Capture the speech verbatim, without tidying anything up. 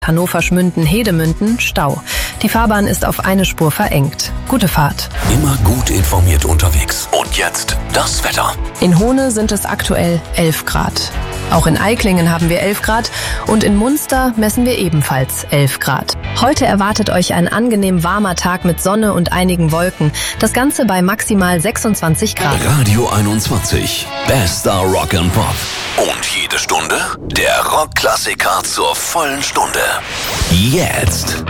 Hannover-Schmünden-Hedemünden Stau. Die Fahrbahn ist auf eine Spur verengt. Gute Fahrt. Immer gut informiert unterwegs. Und jetzt das Wetter. In Hohne sind es aktuell elf Grad. Auch in Eiklingen haben wir elf Grad und in Munster messen wir ebenfalls elf Grad. Heute erwartet euch ein angenehm warmer Tag mit Sonne und einigen Wolken. Das Ganze bei maximal sechsundzwanzig Grad. Radio einundzwanzig. Bester Rock and Pop. Und jede Stunde der Rockklassiker zur vollen Stunde. Jetzt.